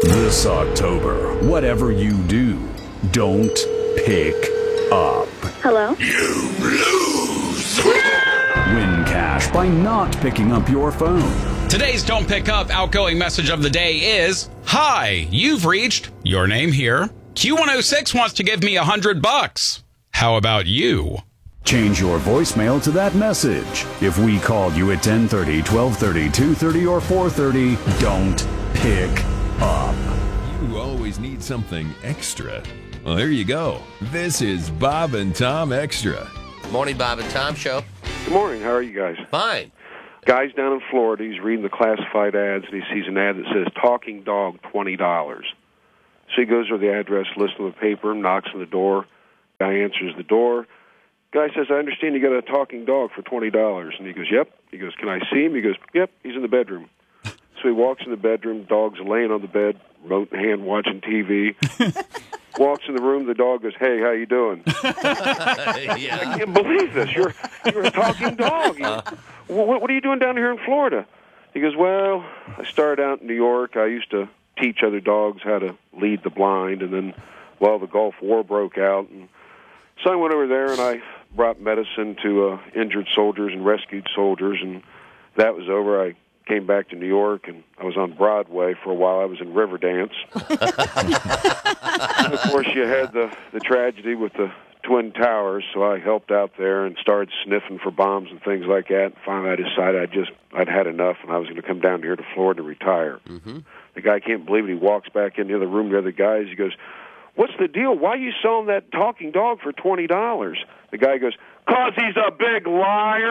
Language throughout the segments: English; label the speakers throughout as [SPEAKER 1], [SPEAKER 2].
[SPEAKER 1] This October, whatever you do, don't pick up.
[SPEAKER 2] Hello?
[SPEAKER 1] You lose! Win cash by not picking up your phone.
[SPEAKER 3] Today's Don't Pick Up outgoing message of the day is, "Hi, you've reached your name here. Q106 wants to give me $100. How about you?"
[SPEAKER 1] Change your voicemail to that message. If we called you at 10:30, 12:30, 2:30, or 4:30, don't pick up.
[SPEAKER 4] You always need something extra. Well, there you go. This is Bob and Tom Extra.
[SPEAKER 5] Morning, Bob and Tom Show.
[SPEAKER 6] Good morning. How are you guys?
[SPEAKER 5] Fine.
[SPEAKER 6] Guy's down in Florida. He's reading the classified ads, and he sees an ad that says talking dog, $20. So he goes to the address, lists on the paper, knocks on the door. Guy answers the door. Guy says, "I understand you got a talking dog for $20. And he goes, "Yep." He goes, "Can I see him?" He goes, "Yep, he's in the bedroom." So he walks in the bedroom. Dog's laying on the bed, remote in hand, watching TV. Walks in the room. The dog goes, "Hey, how you doing?" I can't believe this. You're a talking dog. What are you doing down here in Florida? He goes, "Well, I started out in New York. I used to teach other dogs how to lead the blind, and then, well, the Gulf War broke out, and so I went over there and I brought medicine to injured soldiers and rescued soldiers, and that was over. I came back to New York, and I was on Broadway for a while. I was in Riverdance. And, of course, you had the tragedy with the Twin Towers, so I helped out there and started sniffing for bombs and things like that. And finally, I decided I'd had enough, and I was going to come down here to Florida to retire. Mm-hmm. The guy can't believe it. He walks back in the other room, the other guys. He goes, "What's the deal? Why are you selling that talking dog for $20? The guy goes, "'Cause he's a big liar."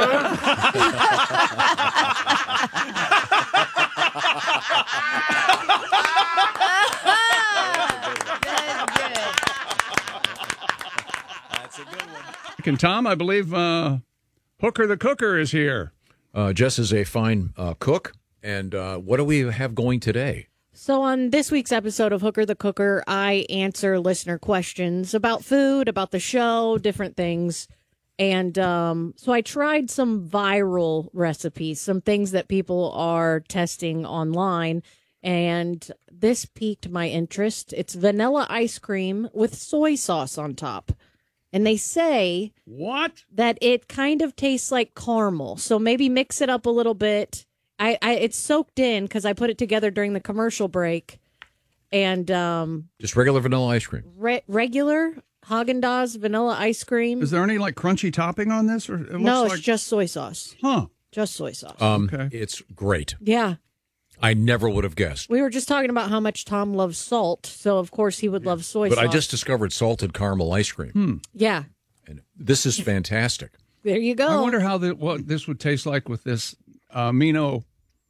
[SPEAKER 7] That's a good one. And Tom, I believe Hooker the Cooker is here.
[SPEAKER 8] Jess is a fine cook. And what do we have going today?
[SPEAKER 9] So on this week's episode of Hooker the Cooker, I answer listener questions about food, about the show, different things. And so I tried some viral recipes, some things that people are testing online. And this piqued my interest. It's vanilla ice cream with soy sauce on top. And they say
[SPEAKER 7] what?
[SPEAKER 9] That it kind of tastes like caramel. So maybe mix it up a little bit. It's soaked in because I put it together during the commercial break, and
[SPEAKER 8] just regular vanilla ice cream.
[SPEAKER 9] Regular Haagen-Dazs vanilla ice cream.
[SPEAKER 7] Is there any like crunchy topping on this, or
[SPEAKER 9] no? It's just soy sauce.
[SPEAKER 7] Huh?
[SPEAKER 9] Just soy sauce.
[SPEAKER 8] Okay. It's great.
[SPEAKER 9] Yeah.
[SPEAKER 8] I never would have guessed.
[SPEAKER 9] We were just talking about how much Tom loves salt, so of course he would love soy sauce.
[SPEAKER 8] But I just discovered salted caramel ice cream.
[SPEAKER 9] Yeah.
[SPEAKER 8] And this is fantastic.
[SPEAKER 9] There you go.
[SPEAKER 7] I wonder how what this would taste like with this amino.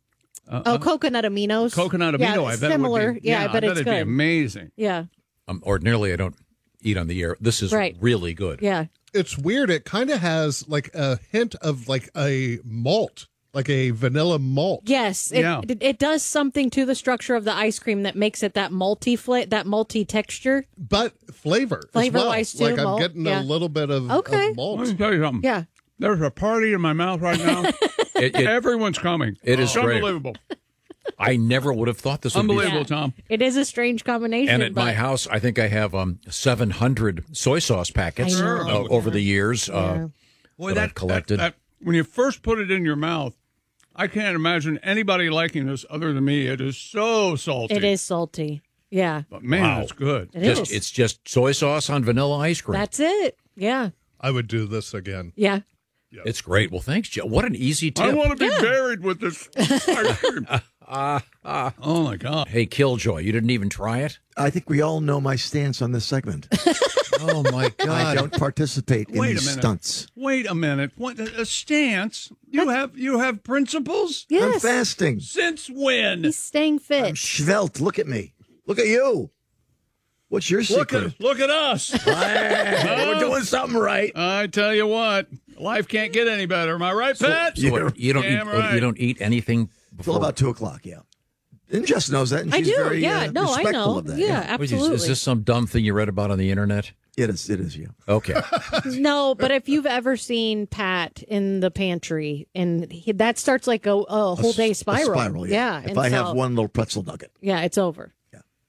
[SPEAKER 9] Coconut aminos.
[SPEAKER 7] Coconut amino.
[SPEAKER 9] Yeah,
[SPEAKER 7] I bet
[SPEAKER 9] similar.
[SPEAKER 7] It would be,
[SPEAKER 9] I bet it's
[SPEAKER 7] it'd
[SPEAKER 9] good.
[SPEAKER 7] Be amazing.
[SPEAKER 9] Yeah.
[SPEAKER 8] Ordinarily, I don't eat on the air. This is really good.
[SPEAKER 9] Yeah.
[SPEAKER 10] It's weird. It kind of has like a hint of like a malt, like a vanilla malt.
[SPEAKER 9] Yes. It does something to the structure of the ice cream that makes it that malty texture.
[SPEAKER 10] But flavor as well.
[SPEAKER 9] Flavor-wise, too.
[SPEAKER 10] Like I'm
[SPEAKER 9] malt.
[SPEAKER 10] getting a little bit of malt.
[SPEAKER 7] Let me tell you something.
[SPEAKER 9] Yeah.
[SPEAKER 7] There's a party in my mouth right now. Everyone's coming.
[SPEAKER 8] It is
[SPEAKER 7] it's
[SPEAKER 8] great.
[SPEAKER 7] Unbelievable.
[SPEAKER 8] I never would have thought this would be
[SPEAKER 7] unbelievable, Tom.
[SPEAKER 9] It is a strange combination.
[SPEAKER 8] And at my house, I think I have 700 soy sauce packets over the years that I've collected.
[SPEAKER 7] When you first put it in your mouth, I can't imagine anybody liking this other than me. It is so salty.
[SPEAKER 9] It is salty. Yeah.
[SPEAKER 7] But man, it's good.
[SPEAKER 8] It's just soy sauce on vanilla ice cream.
[SPEAKER 9] That's it. Yeah.
[SPEAKER 10] I would do this again.
[SPEAKER 9] Yeah.
[SPEAKER 10] Yep.
[SPEAKER 8] It's great. Well, thanks, Joe. What an easy tip.
[SPEAKER 7] I want to be buried with this ice cream. Oh, my God.
[SPEAKER 8] Hey, Killjoy, you didn't even try it?
[SPEAKER 11] I think we all know my stance on this segment.
[SPEAKER 8] Oh, my God.
[SPEAKER 11] I don't participate in these stunts.
[SPEAKER 7] Wait a minute. What a stance? You have principles?
[SPEAKER 9] Yes.
[SPEAKER 11] I'm fasting.
[SPEAKER 7] Since when?
[SPEAKER 9] He's staying fit.
[SPEAKER 11] I'm svelte. Look at me. Look at you. What's your secret?
[SPEAKER 7] Look at us.
[SPEAKER 11] We're doing something right.
[SPEAKER 7] I tell you what, life can't get any better. Am I right, Pat?
[SPEAKER 8] You don't eat anything before?
[SPEAKER 11] Till about 2:00, yeah. And Jess knows that, and
[SPEAKER 9] I
[SPEAKER 11] she's
[SPEAKER 9] do.
[SPEAKER 11] very
[SPEAKER 9] I
[SPEAKER 11] respectful
[SPEAKER 9] know.
[SPEAKER 11] of that.
[SPEAKER 9] Yeah, absolutely.
[SPEAKER 8] Is this some dumb thing you read about on the internet?
[SPEAKER 11] It is, yeah.
[SPEAKER 8] Okay.
[SPEAKER 9] No, but if you've ever seen Pat in the pantry, and that starts like a whole day spiral.
[SPEAKER 11] A spiral, yeah. If I have one little pretzel nugget.
[SPEAKER 9] Yeah, it's over.
[SPEAKER 11] Yeah.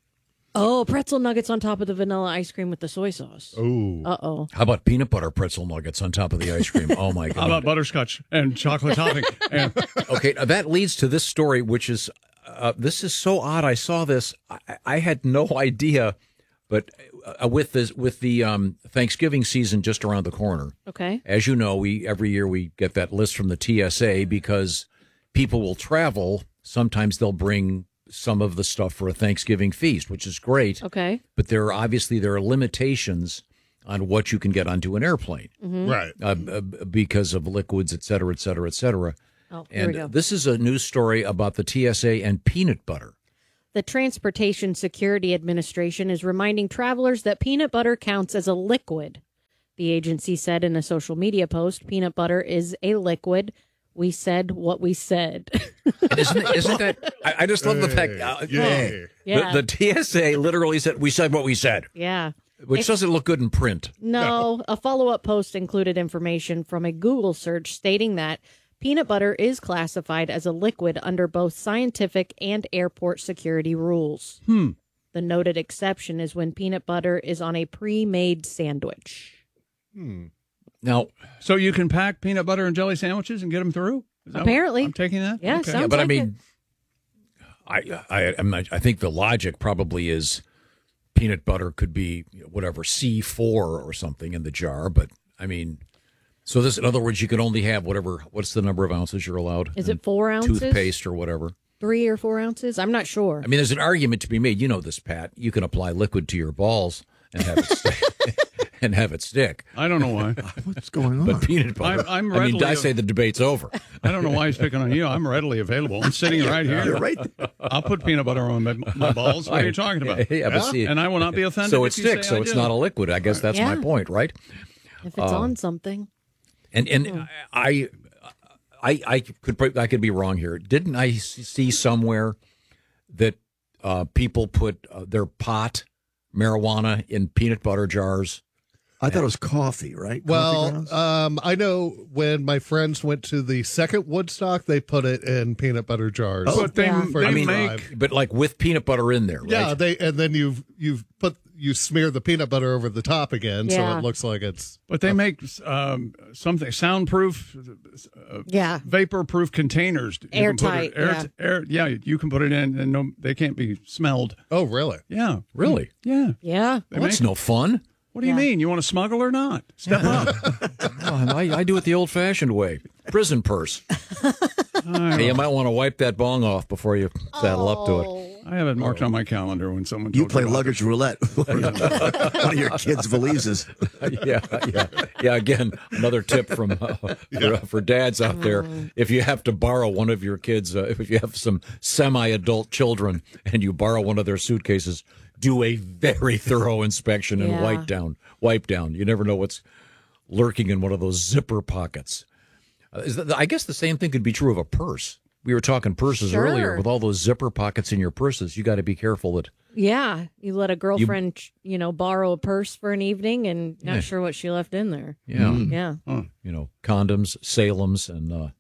[SPEAKER 9] Oh, pretzel nuggets on top of the vanilla ice cream with the soy sauce.
[SPEAKER 10] Oh.
[SPEAKER 9] Uh-oh.
[SPEAKER 8] How about peanut butter pretzel nuggets on top of the ice cream? Oh, my God.
[SPEAKER 7] How about butterscotch and chocolate topping? And
[SPEAKER 8] Okay, now that leads to this story, which is this is so odd. I saw this. I had no idea, but with the Thanksgiving season just around the corner,
[SPEAKER 9] Okay.
[SPEAKER 8] as you know, every year we get that list from the TSA because people will travel. Sometimes they'll bring some of the stuff for a Thanksgiving feast, which is great.
[SPEAKER 9] Okay.
[SPEAKER 8] But there are limitations on what you can get onto an airplane,
[SPEAKER 10] Right.
[SPEAKER 8] because of liquids, et cetera, et cetera, et cetera.
[SPEAKER 9] Oh, here we go.
[SPEAKER 8] And this is a news story about the TSA and peanut butter.
[SPEAKER 9] The Transportation Security Administration is reminding travelers that peanut butter counts as a liquid. The agency said in a social media post, peanut butter is a liquid. We said what we said.
[SPEAKER 8] And isn't that? I just love the fact.
[SPEAKER 9] Yeah.
[SPEAKER 8] The TSA literally said, "We said what we said,"
[SPEAKER 9] Yeah.
[SPEAKER 8] which doesn't look good in print.
[SPEAKER 9] No, a follow-up post included information from a Google search stating that peanut butter is classified as a liquid under both scientific and airport security rules. The noted exception is when peanut butter is on a pre-made sandwich.
[SPEAKER 8] Now,
[SPEAKER 7] so you can pack peanut butter and jelly sandwiches and get them through? Is that what
[SPEAKER 9] Apparently.
[SPEAKER 7] I'm taking that?
[SPEAKER 9] Yeah,
[SPEAKER 7] Okay.
[SPEAKER 9] sounds
[SPEAKER 8] but I
[SPEAKER 9] like
[SPEAKER 8] mean, I think the logic probably is peanut butter could be whatever C4 or something in the jar, but I mean. So this, in other words, you can only have what's the number of ounces you're allowed?
[SPEAKER 9] Is it 4 ounces?
[SPEAKER 8] Toothpaste or whatever.
[SPEAKER 9] 3 or 4 ounces? I'm not sure.
[SPEAKER 8] I mean, there's an argument to be made. You know this, Pat. You can apply liquid to your balls and have it stick.
[SPEAKER 7] I don't know why.
[SPEAKER 11] What's going on?
[SPEAKER 8] But peanut butter.
[SPEAKER 7] I'm
[SPEAKER 8] I mean,
[SPEAKER 7] readily
[SPEAKER 8] I say the debate's over.
[SPEAKER 7] I don't know why he's picking on you. I'm readily available. I'm sitting right here.
[SPEAKER 11] You're right.
[SPEAKER 7] I'll put peanut butter on my balls. What are you talking about?
[SPEAKER 8] Yeah, but see,
[SPEAKER 7] And I will not be offended.
[SPEAKER 8] so
[SPEAKER 7] if
[SPEAKER 8] it
[SPEAKER 7] you say
[SPEAKER 8] sticks. So
[SPEAKER 7] I
[SPEAKER 8] it's
[SPEAKER 7] do.
[SPEAKER 8] not a liquid. I guess that's my
[SPEAKER 9] Yeah.
[SPEAKER 8] point, right?
[SPEAKER 9] If it's on something.
[SPEAKER 8] And I could be wrong here. Didn't I see somewhere that people put their pot marijuana in peanut butter jars?
[SPEAKER 11] I thought it was coffee, right? Coffee
[SPEAKER 10] Well,
[SPEAKER 11] grounds?
[SPEAKER 10] I know when my friends went to the second Woodstock, they put it in peanut butter jars.
[SPEAKER 7] But they,
[SPEAKER 9] Yeah.
[SPEAKER 7] they
[SPEAKER 10] I mean,
[SPEAKER 7] make...
[SPEAKER 8] But like with peanut butter in there, right?
[SPEAKER 10] Yeah, and then you smear the peanut butter over the top again, so
[SPEAKER 9] Yeah.
[SPEAKER 10] it looks like it's.
[SPEAKER 7] But they make something soundproof,
[SPEAKER 9] Yeah.
[SPEAKER 7] vapor-proof containers. You can put it-
[SPEAKER 9] Airtight,
[SPEAKER 7] yeah, you can put it in, and they can't be smelled.
[SPEAKER 10] Oh, really?
[SPEAKER 7] Yeah,
[SPEAKER 8] Really?
[SPEAKER 7] yeah.
[SPEAKER 9] Yeah.
[SPEAKER 7] They
[SPEAKER 8] Well, that's
[SPEAKER 7] make-
[SPEAKER 8] no fun.
[SPEAKER 7] What do you
[SPEAKER 9] Yeah.
[SPEAKER 7] mean? You want to smuggle or not? Step up.
[SPEAKER 8] Oh, I do it the old-fashioned way. Prison purse. Hey, you might want to wipe that bong off before you saddle up to it.
[SPEAKER 7] I have it marked on my calendar when someone.
[SPEAKER 11] You
[SPEAKER 7] told
[SPEAKER 11] play
[SPEAKER 7] me about
[SPEAKER 11] luggage roulette. One of your kids' valises.
[SPEAKER 8] Yeah. Again, another tip from for dads out there: if you have to borrow one of your kids, if you have some semi-adult children and you borrow one of their suitcases, do a very thorough inspection and
[SPEAKER 9] Yeah.
[SPEAKER 8] wipe down. You never know what's lurking in one of those zipper pockets. I guess the same thing could be true of a purse. We were talking purses
[SPEAKER 9] Sure.
[SPEAKER 8] earlier. With all those zipper pockets in your purses, you got to be careful that.
[SPEAKER 9] Yeah. You let a girlfriend, borrow a purse for an evening and not sure what she left in there.
[SPEAKER 8] Yeah.
[SPEAKER 9] Yeah.
[SPEAKER 8] Condoms, Salem's, and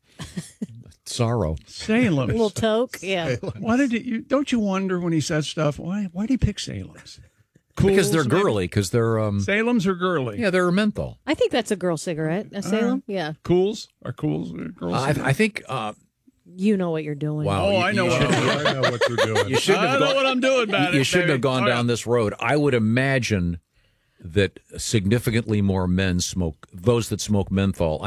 [SPEAKER 8] sorrow.
[SPEAKER 7] Salem.
[SPEAKER 9] A little toke. Yeah.
[SPEAKER 7] Why did you? Don't you wonder when he says stuff? Why did he pick Salem's?
[SPEAKER 8] Because they're
[SPEAKER 7] Cools, maybe?
[SPEAKER 8] girly. Because they're
[SPEAKER 7] Salem's are girly.
[SPEAKER 8] yeah, they're menthol.
[SPEAKER 9] I think that's a girl cigarette. A Salem? Yeah.
[SPEAKER 7] Cools are cools. Girls.
[SPEAKER 8] I think.
[SPEAKER 9] You know what you're doing.
[SPEAKER 8] Wow.
[SPEAKER 7] Oh, I know what I'm doing.
[SPEAKER 10] I know what you're doing.
[SPEAKER 8] You shouldn't
[SPEAKER 7] I
[SPEAKER 8] have
[SPEAKER 7] know
[SPEAKER 8] gone,
[SPEAKER 7] what I'm doing, man.
[SPEAKER 8] you shouldn't have gone down this road. I would imagine that significantly more men smoke. Those that smoke menthol,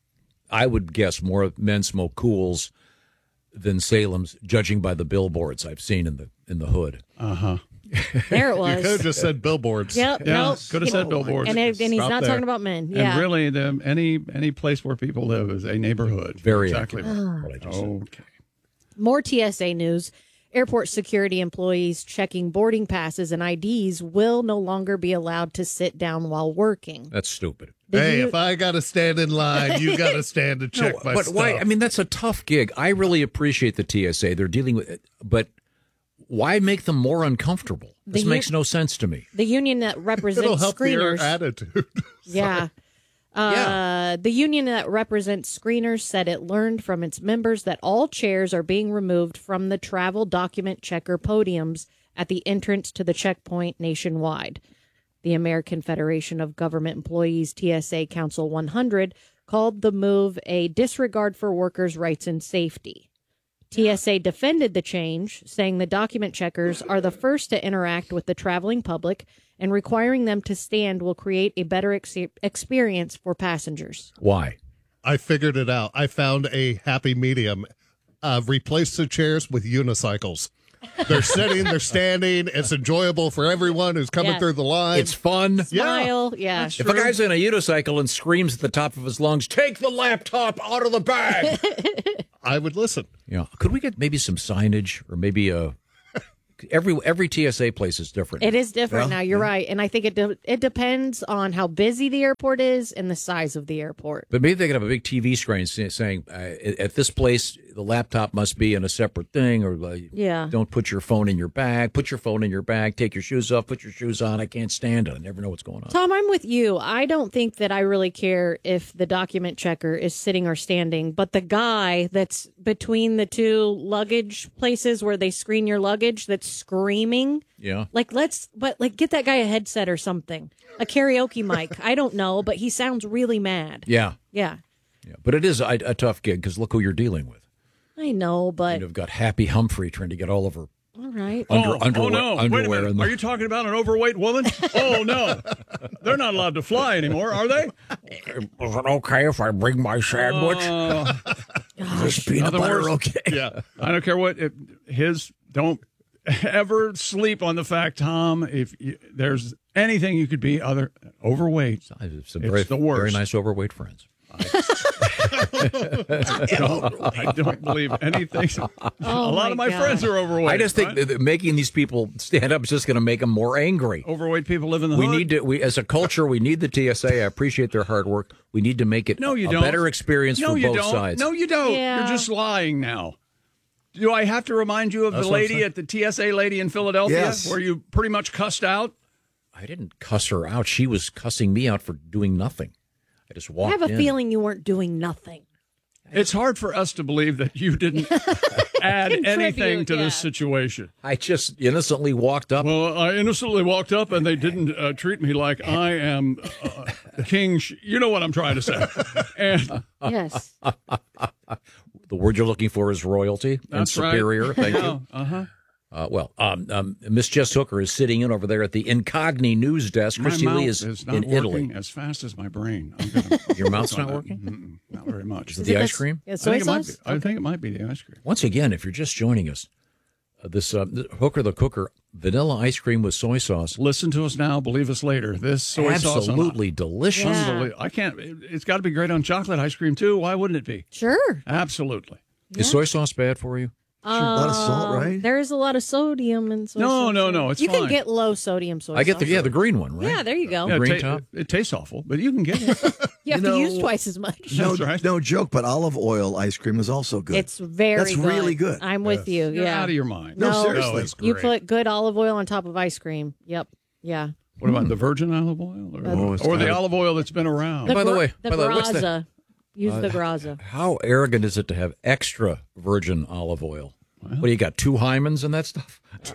[SPEAKER 8] I would guess more men smoke Cools than Salem's, judging by the billboards I've seen in the hood.
[SPEAKER 9] There it
[SPEAKER 10] You could have
[SPEAKER 9] was.
[SPEAKER 10] just said billboards.
[SPEAKER 9] Yep.
[SPEAKER 7] Yeah,
[SPEAKER 9] Nope.
[SPEAKER 7] could have said billboards.
[SPEAKER 9] And he's
[SPEAKER 10] Stop
[SPEAKER 9] not
[SPEAKER 10] there.
[SPEAKER 9] talking about men. Yeah.
[SPEAKER 7] And really, any place where people live is a neighborhood.
[SPEAKER 8] Very
[SPEAKER 7] exactly.
[SPEAKER 8] accurate. What I just said.
[SPEAKER 7] Okay.
[SPEAKER 9] More TSA news. Airport security employees checking boarding passes and IDs will no longer be allowed to sit down while working.
[SPEAKER 8] That's stupid.
[SPEAKER 10] Hey, if I got to stand in line, you got to stand to check my
[SPEAKER 8] but
[SPEAKER 10] stuff.
[SPEAKER 8] why? I mean, that's a tough gig. I really appreciate the TSA. They're dealing with it, but why make them more uncomfortable? This makes no sense to me.
[SPEAKER 9] The union that
[SPEAKER 10] It'll
[SPEAKER 9] represents
[SPEAKER 10] help your
[SPEAKER 9] screeners.
[SPEAKER 10] attitude.
[SPEAKER 9] Yeah. The union that represents screeners said it learned from its members that all chairs are being removed from the travel document checker podiums at the entrance to the checkpoint nationwide. The American Federation of Government Employees, TSA Council 100, called the move a disregard for workers' rights and safety. TSA defended the change, saying the document checkers are the first to interact with the traveling public, and requiring them to stand will create a better experience for passengers.
[SPEAKER 8] Why?
[SPEAKER 10] I figured it out. I found a happy medium. Replace the chairs with unicycles. They're sitting, they're standing. It's enjoyable for everyone who's coming through the line.
[SPEAKER 8] It's fun.
[SPEAKER 9] Smile, yeah.
[SPEAKER 8] If a guy's in a unicycle and screams at the top of his lungs, take the laptop out of the bag,
[SPEAKER 10] I would listen.
[SPEAKER 8] Yeah. Could we get maybe some signage or maybe every TSA place is different.
[SPEAKER 9] It is different now. You're right. And I think it depends on how busy the airport is and the size of the airport.
[SPEAKER 8] But maybe they could have a big TV screen saying, at this place, the laptop must be in a separate thing, or don't put your phone in your bag. Put your phone in your bag. Take your shoes off. Put your shoes on. I can't stand it. I never know what's going on.
[SPEAKER 9] Tom, I'm with you. I don't think that I really care if the document checker is sitting or standing, but the guy that's between the two luggage places where they screen your luggage that's screaming.
[SPEAKER 8] Yeah.
[SPEAKER 9] Get that guy a headset or something. A karaoke mic. I don't know, but he sounds really mad.
[SPEAKER 8] Yeah.
[SPEAKER 9] Yeah.
[SPEAKER 8] But it is a tough gig because look who you're dealing with.
[SPEAKER 9] I know, but
[SPEAKER 8] You've got Happy Humphrey trying to get all over
[SPEAKER 9] all right.
[SPEAKER 8] underwear.
[SPEAKER 7] No. Wait a
[SPEAKER 8] Underwear
[SPEAKER 7] minute. Are you talking about an overweight woman? Oh, no. They're not allowed to fly anymore, are they?
[SPEAKER 11] Is it okay if I bring my sandwich? This peanut
[SPEAKER 7] Nothing
[SPEAKER 11] butter
[SPEAKER 7] worse.
[SPEAKER 11] okay?
[SPEAKER 7] Yeah. I don't care what. Don't ever sleep on the fact, Tom, if there's anything you could be other overweight.
[SPEAKER 8] Some
[SPEAKER 7] It's
[SPEAKER 8] very,
[SPEAKER 7] the worst.
[SPEAKER 8] very nice overweight friends.
[SPEAKER 7] I don't believe anything. A lot of my
[SPEAKER 9] God.
[SPEAKER 7] friends are overweight.
[SPEAKER 8] I just think that making these people stand up is just going to make them more angry.
[SPEAKER 7] overweight people live in the
[SPEAKER 8] We
[SPEAKER 7] hood.
[SPEAKER 8] need to. We as a culture, we need the TSA. I appreciate their hard work. We need to make it
[SPEAKER 7] No, you
[SPEAKER 8] a
[SPEAKER 7] don't.
[SPEAKER 8] better experience
[SPEAKER 7] No,
[SPEAKER 8] for
[SPEAKER 7] you
[SPEAKER 8] both
[SPEAKER 7] don't.
[SPEAKER 8] sides.
[SPEAKER 7] No, you don't.
[SPEAKER 9] Yeah.
[SPEAKER 7] You're just lying now. Do I have to remind you of
[SPEAKER 10] That's
[SPEAKER 7] the
[SPEAKER 10] what I'm
[SPEAKER 7] lady
[SPEAKER 10] saying.
[SPEAKER 7] at the TSA lady in Philadelphia
[SPEAKER 11] Yes.
[SPEAKER 7] where you pretty much cussed out?
[SPEAKER 8] I didn't cuss her out. She was cussing me out for doing nothing. I just
[SPEAKER 9] I
[SPEAKER 8] walked
[SPEAKER 9] have a
[SPEAKER 8] in.
[SPEAKER 9] feeling you weren't doing nothing.
[SPEAKER 7] It's hard for us to believe that you didn't add anything to this situation.
[SPEAKER 8] I just innocently walked up.
[SPEAKER 7] Well, I innocently walked up and they didn't treat me like I am king. You know what I'm trying to say. And
[SPEAKER 9] Yes.
[SPEAKER 8] The word you're looking for is royalty and
[SPEAKER 7] That's right.
[SPEAKER 8] superior. Thank you.
[SPEAKER 7] Uh-huh.
[SPEAKER 8] Miss Jess Hooker is sitting in over there at the Incogni news desk.
[SPEAKER 7] My
[SPEAKER 8] Christy
[SPEAKER 7] mouth
[SPEAKER 8] Lee is
[SPEAKER 7] is not
[SPEAKER 8] in
[SPEAKER 7] working
[SPEAKER 8] Italy.
[SPEAKER 7] as fast as my brain.
[SPEAKER 8] Your mouth's not working?
[SPEAKER 7] Not very much.
[SPEAKER 8] Is it the ice cream?
[SPEAKER 9] Yeah, soy sauce?
[SPEAKER 7] I think it might be the ice cream.
[SPEAKER 8] Once again, if you're just joining us, this Hooker the Cooker vanilla ice cream with soy sauce.
[SPEAKER 7] Listen to us now, believe us later. This soy sauce,
[SPEAKER 8] Absolutely delicious.
[SPEAKER 9] Yeah.
[SPEAKER 7] unbelievable. I can't. It's got to be great on chocolate ice cream too. Why wouldn't it be?
[SPEAKER 9] Sure.
[SPEAKER 7] Absolutely.
[SPEAKER 8] Is soy sauce bad for you?
[SPEAKER 11] A lot of salt, right?
[SPEAKER 9] There is a lot of sodium in soy
[SPEAKER 7] No,
[SPEAKER 9] sauce.
[SPEAKER 7] no, it's
[SPEAKER 9] you
[SPEAKER 7] fine.
[SPEAKER 9] can get low sodium soy
[SPEAKER 8] I get
[SPEAKER 9] sauce.
[SPEAKER 8] the green one, right?
[SPEAKER 9] Yeah, there you go.
[SPEAKER 7] Yeah,
[SPEAKER 8] Green
[SPEAKER 7] it,
[SPEAKER 8] top?
[SPEAKER 7] it tastes awful, but you can get it.
[SPEAKER 9] You have
[SPEAKER 11] You
[SPEAKER 9] to
[SPEAKER 11] know-
[SPEAKER 9] use twice as much.
[SPEAKER 11] No,
[SPEAKER 7] That's right.
[SPEAKER 11] no joke, but olive oil ice cream is also good.
[SPEAKER 9] It's very
[SPEAKER 11] That's
[SPEAKER 9] good.
[SPEAKER 11] really good.
[SPEAKER 9] I'm with you.
[SPEAKER 7] You're
[SPEAKER 9] Yeah.
[SPEAKER 7] out of your mind.
[SPEAKER 11] No,
[SPEAKER 9] No,
[SPEAKER 11] seriously.
[SPEAKER 7] it's
[SPEAKER 9] You
[SPEAKER 7] great.
[SPEAKER 9] put good olive oil on top of ice cream. Yep. Yeah.
[SPEAKER 7] What about the virgin olive oil,
[SPEAKER 11] Oh, it's
[SPEAKER 7] or the
[SPEAKER 11] not-
[SPEAKER 7] olive oil that's been around?
[SPEAKER 8] By the way,
[SPEAKER 9] the
[SPEAKER 8] what's that?
[SPEAKER 9] Graza. Use the Graza.
[SPEAKER 8] How arrogant is it to have extra virgin olive oil? What do you got? 2 hymens and that stuff?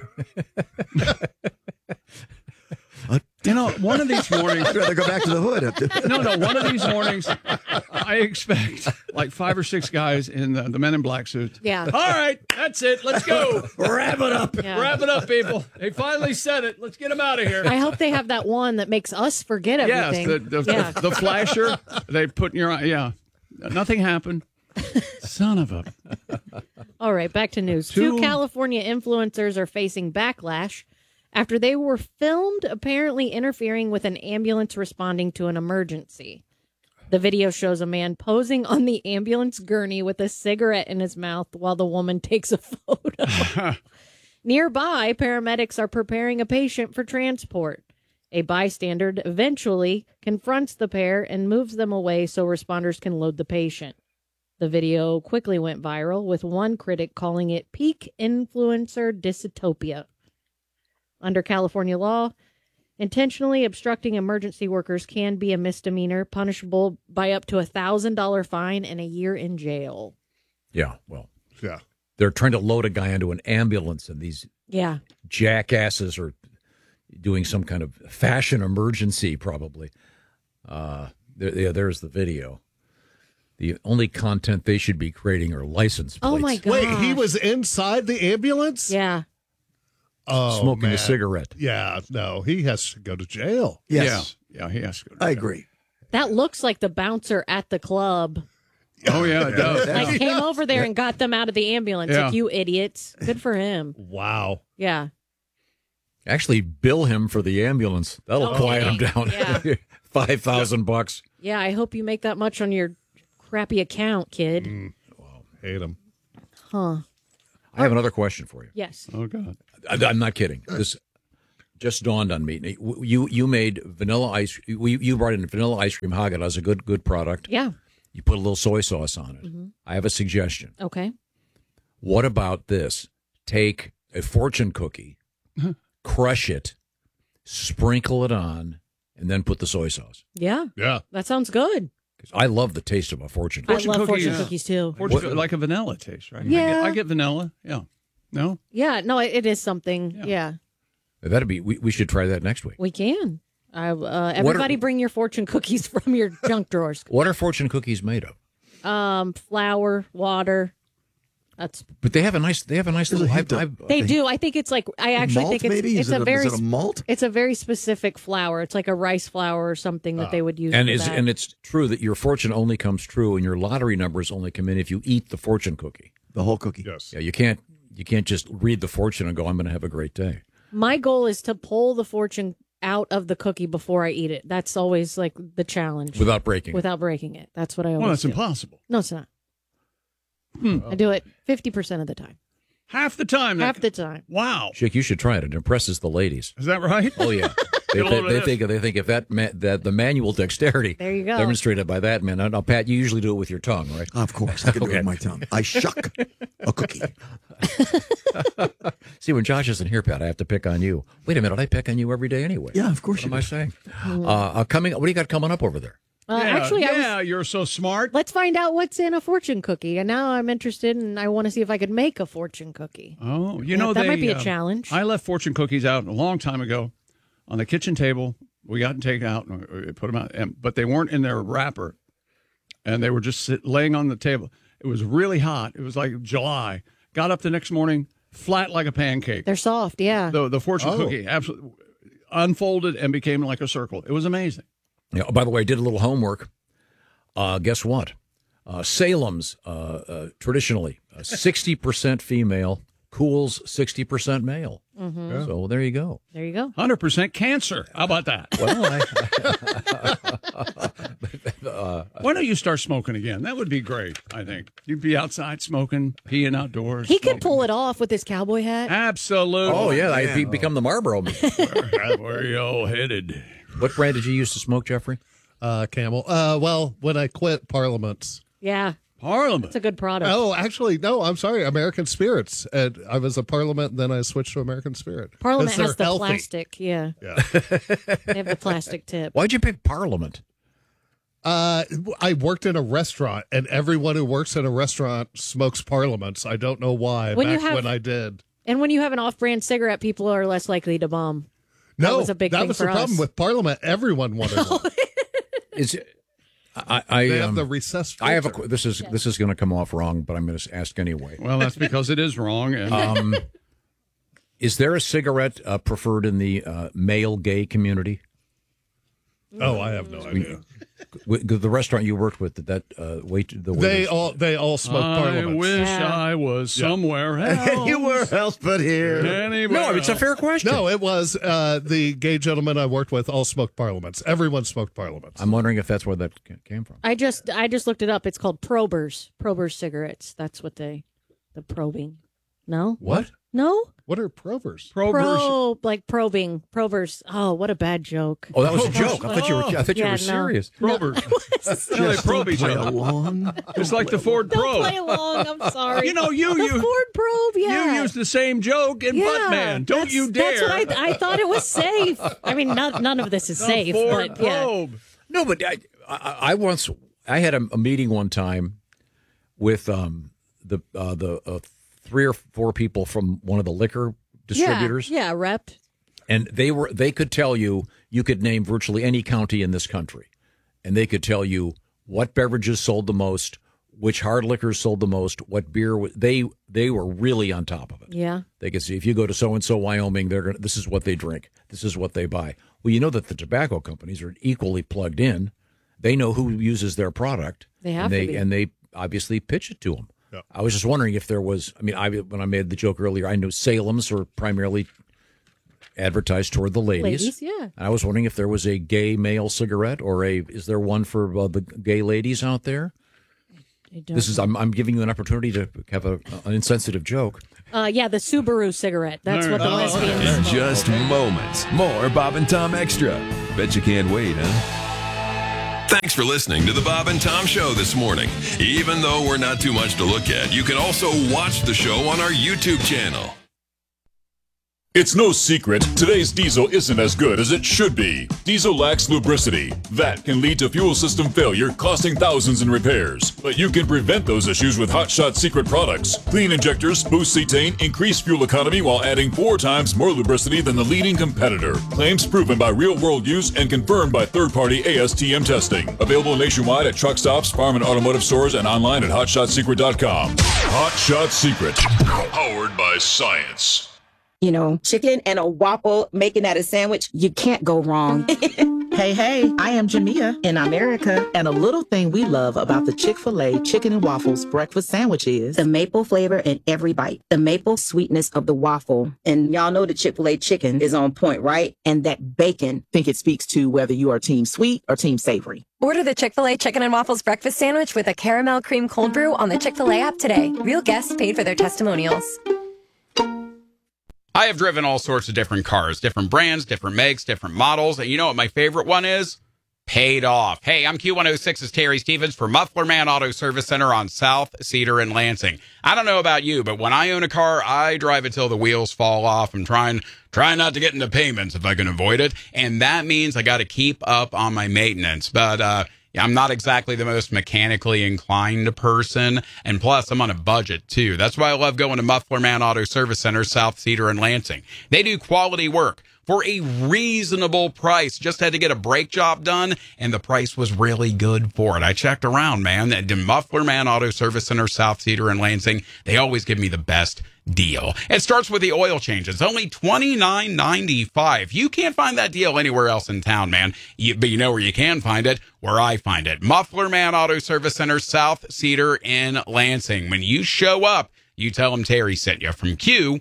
[SPEAKER 7] You know, one of these mornings.
[SPEAKER 11] I'd rather go back to the hood.
[SPEAKER 7] No, one of these mornings, I expect like 5 or 6 guys in the Men in Black suits.
[SPEAKER 9] Yeah.
[SPEAKER 7] All right, that's it. Let's go.
[SPEAKER 11] Wrap it up.
[SPEAKER 9] Yeah.
[SPEAKER 7] Wrap it up, people. They finally said it. Let's get them out of here.
[SPEAKER 9] I hope they have that one that makes us forget
[SPEAKER 7] Yes,
[SPEAKER 9] everything.
[SPEAKER 7] the flasher they put in your eye. Yeah, nothing happened. Son of a.
[SPEAKER 9] All right, back to news. Two California influencers are facing backlash after they were filmed apparently interfering with an ambulance responding to an emergency. The video shows a man posing on the ambulance gurney with a cigarette in his mouth while the woman takes a photo. Nearby, paramedics are preparing a patient for transport. A bystander eventually confronts the pair and moves them away so responders can load the patient. The video quickly went viral, with one critic calling it peak influencer dystopia. Under California law, intentionally obstructing emergency workers can be a misdemeanor, punishable by up to $1,000 fine and a year in jail.
[SPEAKER 8] Yeah, well,
[SPEAKER 10] Yeah.
[SPEAKER 8] they're trying to load a guy into an ambulance, and these
[SPEAKER 9] Yeah.
[SPEAKER 8] jackasses are doing some kind of fashion emergency, probably. There's the video. The only content they should be creating are license plates.
[SPEAKER 9] Oh, my God.
[SPEAKER 10] Wait, he was inside the ambulance?
[SPEAKER 9] Yeah.
[SPEAKER 10] Oh,
[SPEAKER 8] smoking
[SPEAKER 10] man.
[SPEAKER 8] a cigarette.
[SPEAKER 10] Yeah, no, he has to go to jail.
[SPEAKER 11] Yes.
[SPEAKER 7] Yeah, he has to go to
[SPEAKER 11] I
[SPEAKER 7] jail.
[SPEAKER 11] agree.
[SPEAKER 9] That looks like the bouncer at the club.
[SPEAKER 7] Oh, yeah, it does.
[SPEAKER 9] Like came over there and got them out of the ambulance.
[SPEAKER 7] Yeah.
[SPEAKER 9] Like, you idiots. Good for him.
[SPEAKER 10] Wow.
[SPEAKER 9] Yeah.
[SPEAKER 8] Actually, bill him for the ambulance. That'll
[SPEAKER 9] Oh,
[SPEAKER 8] quiet him
[SPEAKER 9] yeah.
[SPEAKER 8] down.
[SPEAKER 9] Yeah.
[SPEAKER 8] $5,000.
[SPEAKER 9] Yeah, I hope you make that much on your crappy account, kid.
[SPEAKER 10] Hate him.
[SPEAKER 9] Huh.
[SPEAKER 8] I have another question for you.
[SPEAKER 9] Yes.
[SPEAKER 7] Oh, God.
[SPEAKER 8] I'm not kidding. This just dawned on me. You made vanilla ice. You brought in vanilla ice cream. Häagen-Dazs, a good product.
[SPEAKER 9] Yeah.
[SPEAKER 8] You put a little soy sauce on it. I have a suggestion.
[SPEAKER 9] Okay.
[SPEAKER 8] What about this? Take a fortune cookie, crush it, sprinkle it on, and then put the soy sauce.
[SPEAKER 9] Yeah.
[SPEAKER 10] Yeah.
[SPEAKER 9] That sounds good.
[SPEAKER 8] 'Cause I love the taste of a fortune cookie.
[SPEAKER 9] I love
[SPEAKER 7] cookie,
[SPEAKER 9] fortune
[SPEAKER 7] yeah.
[SPEAKER 9] cookies too.
[SPEAKER 7] Like a vanilla taste, right?
[SPEAKER 9] Yeah.
[SPEAKER 7] I get vanilla. Yeah. No?
[SPEAKER 9] Yeah. No, it is something. Yeah.
[SPEAKER 8] That'd be. We should try that next week.
[SPEAKER 9] We can. Everybody bring your fortune cookies from your junk drawers.
[SPEAKER 8] What are fortune cookies made of?
[SPEAKER 9] Flour, water. That's
[SPEAKER 8] But they have a nice. They have a nice
[SPEAKER 11] Does it
[SPEAKER 8] little.
[SPEAKER 11] hit the-
[SPEAKER 9] they do. I think it's like I actually
[SPEAKER 11] Malt,
[SPEAKER 9] think it's
[SPEAKER 11] maybe?
[SPEAKER 9] it's
[SPEAKER 11] Is it
[SPEAKER 9] a very
[SPEAKER 11] is it a malt?
[SPEAKER 9] it's a very specific flour. It's like a rice flour or something that they would use.
[SPEAKER 8] And
[SPEAKER 9] for
[SPEAKER 8] is
[SPEAKER 9] that.
[SPEAKER 8] and it's true that your fortune only comes true and your lottery numbers only come in if you eat the fortune cookie.
[SPEAKER 11] The whole cookie.
[SPEAKER 10] Yes.
[SPEAKER 8] Yeah, you can't just read the fortune and go, I'm going to have a great day.
[SPEAKER 9] My goal is to pull the fortune out of the cookie before I eat it. That's always like the challenge.
[SPEAKER 8] Without breaking it.
[SPEAKER 9] Without breaking it. That's what I always
[SPEAKER 7] Well, that's
[SPEAKER 9] do.
[SPEAKER 7] impossible.
[SPEAKER 9] No, it's not. I do it 50% of the time.
[SPEAKER 7] Half the time.
[SPEAKER 9] Half the time.
[SPEAKER 7] Wow.
[SPEAKER 8] Chick, you should try it. It impresses the ladies.
[SPEAKER 7] Is that right?
[SPEAKER 8] Oh yeah, they think if that the manual dexterity
[SPEAKER 9] There you go.
[SPEAKER 8] demonstrated by that man. Now, Pat, you usually do it with your tongue, right?
[SPEAKER 11] Of course, I can do it with my tongue. I shuck a cookie.
[SPEAKER 8] See, when Josh isn't here, Pat, I have to pick on you. Wait a minute, I pick on you every day anyway.
[SPEAKER 11] Yeah, of course
[SPEAKER 8] What
[SPEAKER 11] you
[SPEAKER 8] am I
[SPEAKER 11] do.
[SPEAKER 8] saying? What do you got coming up over there?
[SPEAKER 9] Actually,
[SPEAKER 7] you're so smart.
[SPEAKER 9] let's find out what's in a fortune cookie. And now I'm interested and I want to see if I could make a fortune cookie.
[SPEAKER 7] Oh, you know,
[SPEAKER 9] that might be a challenge.
[SPEAKER 7] I left fortune cookies out a long time ago on the kitchen table. We got them taken out and we put them out, but they weren't in their wrapper, and they were just laying on the table. It was really hot. It was like July. Got up the next morning, flat like a pancake.
[SPEAKER 9] They're soft, yeah.
[SPEAKER 7] The fortune cookie absolutely unfolded and became like a circle. It was amazing.
[SPEAKER 8] Yeah, by the way, I did a little homework. Guess what? Salem's traditionally 60% female, Cool's 60% male.
[SPEAKER 9] Mm-hmm.
[SPEAKER 8] So there you go.
[SPEAKER 9] There you go.
[SPEAKER 7] 100% cancer. How about that?
[SPEAKER 8] Well,
[SPEAKER 7] Why don't you start smoking again? That would be great, I think. You'd be outside smoking, peeing outdoors.
[SPEAKER 9] He could pull it off with his cowboy hat.
[SPEAKER 7] Absolutely.
[SPEAKER 8] oh yeah, I'd become the Marlboro man.
[SPEAKER 7] Where are you all headed?
[SPEAKER 8] What brand did you used to smoke, Jeffrey?
[SPEAKER 10] Camel. Well, when I quit Parliaments.
[SPEAKER 9] Yeah,
[SPEAKER 7] Parliament.
[SPEAKER 9] it's a good product.
[SPEAKER 10] Oh, actually, no, I'm sorry. American Spirits. And I was a Parliament, and then I switched to American Spirit.
[SPEAKER 9] Parliament
[SPEAKER 10] 'Cause they're
[SPEAKER 9] has the
[SPEAKER 10] healthy.
[SPEAKER 9] plastic. Yeah. They have the plastic tip.
[SPEAKER 8] Why'd you pick Parliament?
[SPEAKER 10] I worked in a restaurant, and everyone who works in a restaurant smokes Parliaments. I don't know why.
[SPEAKER 9] When you
[SPEAKER 10] back
[SPEAKER 9] have-
[SPEAKER 10] when I did.
[SPEAKER 9] And when you have an off-brand cigarette, people are less likely to bomb.
[SPEAKER 10] No,
[SPEAKER 9] that was a big thing
[SPEAKER 10] was
[SPEAKER 9] for
[SPEAKER 10] the problem
[SPEAKER 9] us.
[SPEAKER 10] with Parliament. Everyone wanted one.
[SPEAKER 8] Is I
[SPEAKER 10] They have the recessed.
[SPEAKER 8] I have a
[SPEAKER 10] filter.
[SPEAKER 8] this is going to come off wrong, but I'm going to ask anyway.
[SPEAKER 7] Well, that's because it is wrong. And
[SPEAKER 8] Is there a cigarette preferred in the male gay community?
[SPEAKER 10] Oh, I have no idea.
[SPEAKER 8] The restaurant you worked with, did that
[SPEAKER 10] They
[SPEAKER 8] waiters-
[SPEAKER 10] all smoke
[SPEAKER 7] I
[SPEAKER 10] Parliaments.
[SPEAKER 7] wish
[SPEAKER 9] Yeah.
[SPEAKER 7] I was somewhere else.
[SPEAKER 11] You were else but here.
[SPEAKER 7] Anywhere
[SPEAKER 8] No, it's a fair question.
[SPEAKER 10] No, it was the gay gentlemen I worked with all smoked Parliaments. Everyone smoked Parliaments.
[SPEAKER 8] I'm wondering if that's where that came from.
[SPEAKER 9] I just looked it up. It's called Probers. Probers cigarettes. That's what the probing. No?
[SPEAKER 8] What?
[SPEAKER 9] No?
[SPEAKER 10] What are Provers?
[SPEAKER 7] Probers.
[SPEAKER 9] Like probing. Probers. Oh, what a bad joke.
[SPEAKER 8] Oh, that was a joke. I thought you were
[SPEAKER 9] Yeah, no.
[SPEAKER 8] serious.
[SPEAKER 7] Probers. No, they probe each
[SPEAKER 11] Play
[SPEAKER 7] other.
[SPEAKER 11] along.
[SPEAKER 7] It's like the Ford
[SPEAKER 9] Don't play
[SPEAKER 7] probe.
[SPEAKER 9] along. I'm sorry.
[SPEAKER 7] You know,
[SPEAKER 9] the
[SPEAKER 7] you
[SPEAKER 9] Ford probe. Yeah.
[SPEAKER 7] you used the same joke in
[SPEAKER 9] yeah,
[SPEAKER 7] Buttman. Don't you dare.
[SPEAKER 9] That's what I thought it was safe. I mean, none of this is
[SPEAKER 7] The
[SPEAKER 9] safe.
[SPEAKER 7] Ford
[SPEAKER 9] But yeah.
[SPEAKER 7] probe.
[SPEAKER 8] No, but I had a meeting one time with the 3 or 4 people from one of the liquor distributors.
[SPEAKER 9] Yeah, Rep.
[SPEAKER 8] And they could tell you could name virtually any county in this country, and they could tell you what beverages sold the most, which hard liquors sold the most, what beer. They were really on top of it.
[SPEAKER 9] Yeah,
[SPEAKER 8] they could see if you go to so and so Wyoming, this is what they drink, this is what they buy. Well, you know that the tobacco companies are equally plugged in. They know who uses their product.
[SPEAKER 9] They have to be.
[SPEAKER 8] And they obviously pitch it to them.
[SPEAKER 10] Yeah.
[SPEAKER 8] I was just wondering if there was. I mean, when I made the joke earlier, I knew Salem's were primarily advertised toward the ladies.
[SPEAKER 9] Yeah.
[SPEAKER 8] And I was wondering if there was a gay male cigarette, or is there one for the gay ladies out there? I'm giving you an opportunity to have an insensitive joke.
[SPEAKER 9] Yeah, the Subaru cigarette. That's what the lesbians.
[SPEAKER 4] In just moments, more Bob and Tom Extra. Bet you can't wait, huh? Thanks for listening to the Bob and Tom Show this morning. Even though we're not too much to look at, you can also watch the show on our YouTube channel.
[SPEAKER 2] It's no secret, today's diesel isn't as good as it should be. Diesel lacks lubricity. That can lead to fuel system failure, costing thousands in repairs. But you can prevent those issues with Hot Shot Secret products. Clean injectors, boost cetane, increase fuel economy while adding 4 times more lubricity than the leading competitor. Claims proven by real-world use and confirmed by third-party ASTM testing. Available nationwide at truck stops, farm and automotive stores, and online at HotShotSecret.com. Hot Shot Secret. Powered by science.
[SPEAKER 12] You know, chicken and a waffle, making that a sandwich, you can't go wrong.
[SPEAKER 13] Hey, I am Jamia in America, and a little thing we love about the Chick-fil-A Chicken and Waffles breakfast sandwich is
[SPEAKER 12] the maple flavor in every bite, the maple sweetness of the waffle. And y'all know the Chick-fil-A chicken is on point, right? And that bacon.
[SPEAKER 13] Think it speaks to whether you are team sweet or team savory.
[SPEAKER 14] Order the Chick-fil-A Chicken and Waffles breakfast sandwich with a caramel cream cold brew on the Chick-fil-A app today. Real guests paid for their testimonials.
[SPEAKER 3] I have driven all sorts of different cars, different brands, different makes, different models. And you know what my favorite one is? Paid off. Hey, I'm Q106's Terry Stevens for Muffler Man Auto Service Center on South Cedar and Lansing. I don't know about you, but when I own a car, I drive it till the wheels fall off. I'm trying not to get into payments if I can avoid it. And that means I got to keep up on my maintenance. But, I'm not exactly the most mechanically inclined person, and plus I'm on a budget too. That's why I love going to Muffler Man Auto Service Center, South Cedar and Lansing. They do quality work for a reasonable price. Just had to get a brake job done, and the price was really good for it. I checked around, man. The Muffler Man Auto Service Center, South Cedar and Lansing, they always give me the best deal. It starts with the oil change. It's only $29.95. You can't find that deal anywhere else in town, man. But you know where you can find it? Where I find it. Muffler Man Auto Service Center, South Cedar in Lansing. When you show up, you tell them Terry sent you from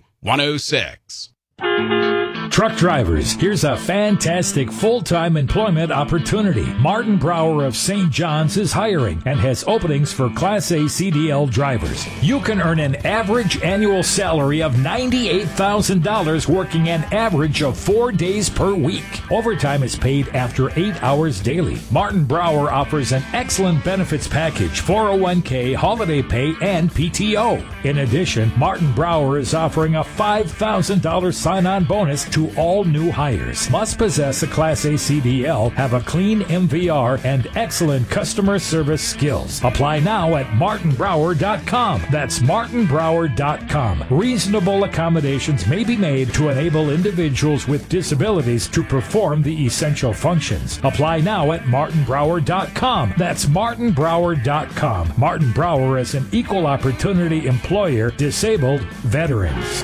[SPEAKER 3] Q106.
[SPEAKER 15] Truck drivers, here's a fantastic full-time employment opportunity. Martin Brower of St. John's is hiring and has openings for Class A CDL drivers. You can earn an average annual salary of $98,000 working an average of 4 days per week. Overtime is paid after 8 hours daily. Martin Brower offers an excellent benefits package, 401k, holiday pay, and PTO. In addition, Martin Brower is offering a $5,000 sign-on bonus to all new hires. Must possess a Class A CDL, have a clean MVR, and excellent customer service skills. Apply now at martinbrower.com. That's martinbrower.com. Reasonable accommodations may be made to enable individuals with disabilities to perform the essential functions. Apply now at martinbrower.com. That's martinbrower.com. Martin Brower is an equal opportunity employer, disabled veterans.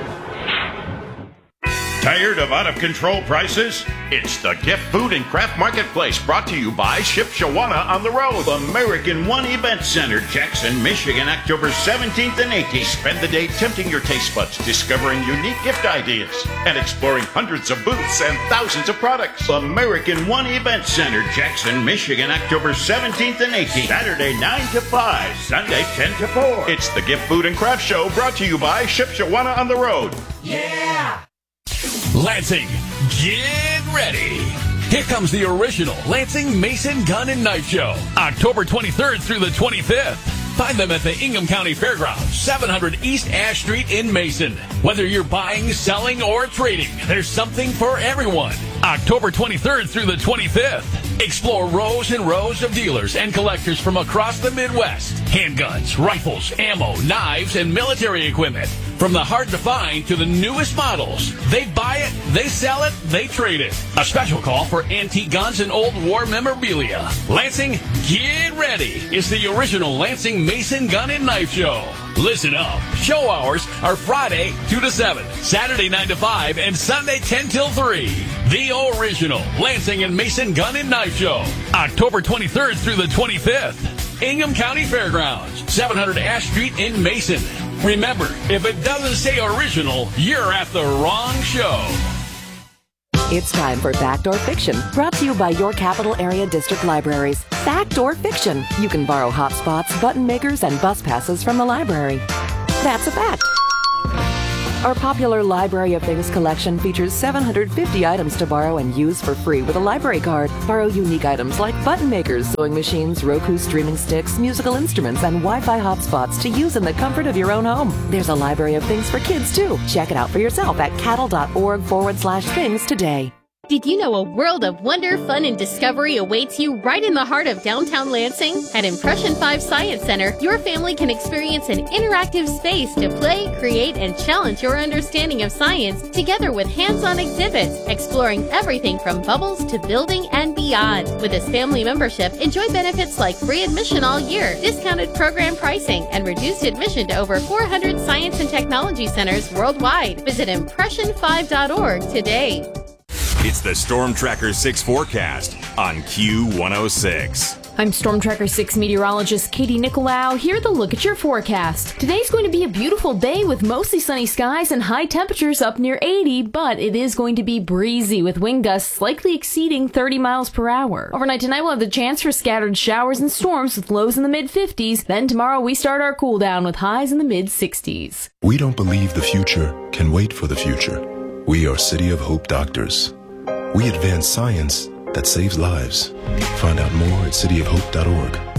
[SPEAKER 16] Tired of out-of-control prices? It's the Gift Food and Craft Marketplace, brought to you by Ship Shawana on the Road. American One Event Center, Jackson, Michigan, October 17th and 18th. Spend the day tempting your taste buds, discovering unique gift ideas, and exploring hundreds of booths and thousands of products. American One Event Center, Jackson, Michigan, October 17th and 18th. Saturday 9 to 5, Sunday 10 to 4. It's the Gift Food and Craft Show, brought to you by Ship Shawana on the Road.
[SPEAKER 17] Yeah! Lansing, get ready. Here comes the original Lansing Mason Gun and Knife Show, October 23rd through the 25th. Find them at the Ingham County Fairgrounds, 700 East Ash Street in Mason. Whether you're buying, selling, or trading, there's something for everyone. October 23rd through the 25th. Explore rows and rows of dealers and collectors from across the Midwest. Handguns, rifles, ammo, knives, and military equipment. From the hard to find to the newest models. They buy it, they sell it, they trade it. A special call for antique guns and old war memorabilia. Lansing, get ready. It's the original Lansing Mason Gun and Knife Show. Listen up. Show hours are Friday 2 to 7, Saturday 9 to 5, and Sunday 10 till 3. The original Lansing and Mason Gun and Knife Show. October 23rd through the 25th. Ingham County Fairgrounds, 700 Ash Street in Mason. Remember, if it doesn't say original, you're at the wrong show.
[SPEAKER 18] It's time for Fact or Fiction, brought to you by your capital area district libraries. Fact or Fiction. You can borrow hotspots, button makers, and bus passes from the library. That's a fact. Our popular Library of Things collection features 750 items to borrow and use for free with a library card. Borrow unique items like button makers, sewing machines, Roku streaming sticks, musical instruments, and Wi-Fi hotspots to use in the comfort of your own home. There's a Library of Things for kids, too. Check it out for yourself at cattle.org/things today.
[SPEAKER 19] Did you know a world of wonder, fun, and discovery awaits you right in the heart of downtown Lansing? At Impression 5 Science Center, your family can experience an interactive space to play, create, and challenge your understanding of science together with hands-on exhibits, exploring everything from bubbles to building and beyond. With this family membership, enjoy benefits like free admission all year, discounted program pricing, and reduced admission to over 400 science and technology centers worldwide. Visit impression5.org today.
[SPEAKER 20] It's the Storm Tracker 6 forecast on Q106.
[SPEAKER 21] I'm Storm Tracker 6 meteorologist Katie Nicolau. Here with a look at your forecast. Today's going to be a beautiful day with mostly sunny skies and high temperatures up near 80, but it is going to be breezy with wind gusts likely exceeding 30 miles per hour. Overnight tonight we'll have the chance for scattered showers and storms with lows in the mid-50s. Then tomorrow we start our cool down with highs in the mid-60s.
[SPEAKER 22] We don't believe the future can wait for the future. We are City of Hope doctors. We advance science that saves lives. Find out more at cityofhope.org.